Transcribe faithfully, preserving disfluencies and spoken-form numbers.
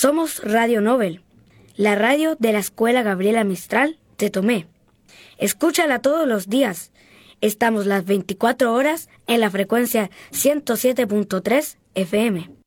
Somos Radio Nobel, la radio de la Escuela Gabriela Mistral de Tomé. Escúchala todos los días. Estamos las veinticuatro horas en la frecuencia ciento siete punto tres F M.